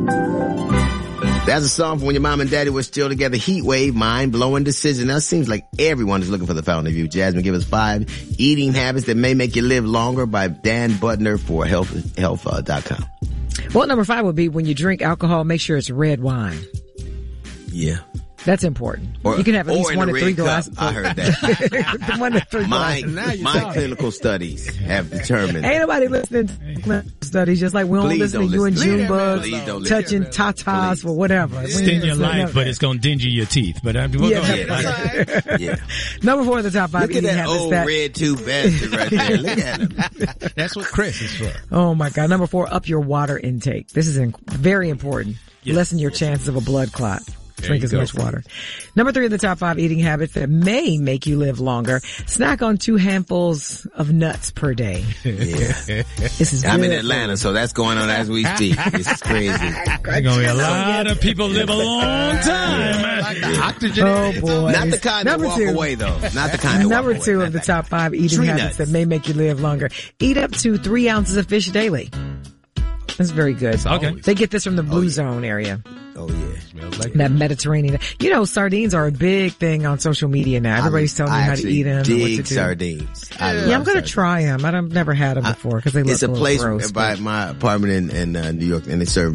That's a song from when your mom and daddy were still together. Heat Wave, mind-blowing decision. Now, it seems like everyone is looking for the fountain of youth. Jasmine, give us 5 eating habits that may make you live longer by Dan Butner for health.com. Well, number 5 would be when you drink alcohol, make sure it's red wine. Yeah. That's important. You can have at least 1 to 3 glasses. I heard that. 1 to 3 glasses. My clinical studies have determined. Ain't nobody listening to clinical studies, just like we don't listen to you and Junebug touching tatas or whatever. Extend your life, but it's going to dingy your teeth. But we'll go ahead. Yeah. Number 4 at the top 5 Look at eating that habits. old red tube bastard right there. Look at him. That's what Chris is for. Oh my God. Number 4, up your water intake. This is very important. Yes. Lessen your chance of a blood clot. Drink as much water. Number 3 of the top 5 eating habits that may make you live longer. Snack on 2 handfuls of nuts per day. Yeah. This is I'm good. in Atlanta, so that's going on as we speak. This is crazy. There's going to be a lot of people live a long time. Like the oxygen. Oh boy. Not the kind that walk away, though. Not the kind that Number walk 2 away. of the top 5 eating Tree habits nuts. that may make you live longer. Eat up to 3 ounces of fish daily. That's very good. Okay. They get this from the Blue Zone area. Oh, yeah. That Mediterranean. You know, sardines are a big thing on social media now. Everybody's telling you how to eat them and what to dig do. sardines. Yeah, I'm going to try them. I've never had them before because they look It's a little place gross, by my apartment in New York, and they serve